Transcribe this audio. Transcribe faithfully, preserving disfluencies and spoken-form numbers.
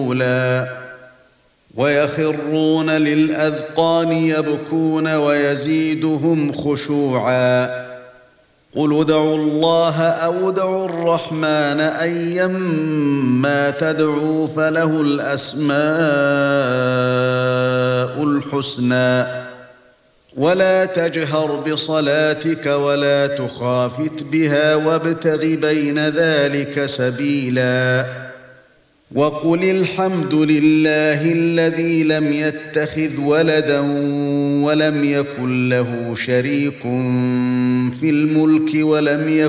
ويخرون للأذقان يبكون ويزيدهم خشوعا قل ادعوا الله أو ادعوا الرحمن أيما تدعوا فله الأسماء الحسنى ولا تجهر بصلاتك ولا تخافت بها وابتغ بين ذلك سبيلا وقل الحمد لله الذي لم يتخذ ولدا ولم يكن له شريك في الملك ولم يكن